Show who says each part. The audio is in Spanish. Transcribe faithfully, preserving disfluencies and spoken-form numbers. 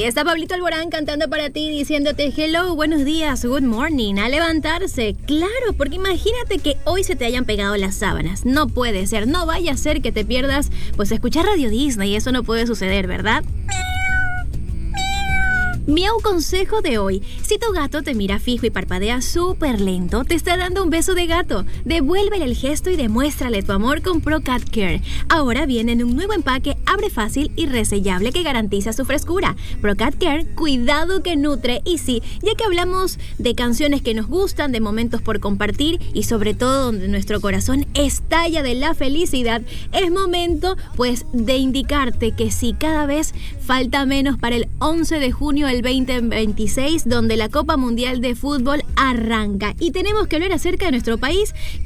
Speaker 1: está Pablito Alborán cantando para ti, diciéndote hello, buenos días, good morning, a levantarse. Claro, porque imagínate que hoy se te hayan pegado las sábanas. No puede ser, no vaya a ser que te pierdas, pues escuchar Radio Disney, eso no puede suceder, ¿verdad? Miau consejo de hoy. Si tu gato te mira fijo y parpadea súper lento, te está dando un beso de gato. Devuélvele el gesto y demuéstrale tu amor con Pro Cat Care. Ahora viene en un nuevo empaque, abre fácil y resellable que garantiza su frescura. Pro Cat Care, cuidado que nutre. Y sí, ya que hablamos de canciones que nos gustan, de momentos por compartir y sobre todo donde nuestro corazón estalla de la felicidad, es momento pues de indicarte que sí, cada vez falta menos para el once de junio del veinte veintiséis, donde la Copa Mundial de Fútbol arranca. Y tenemos que hablar acerca de nuestro país,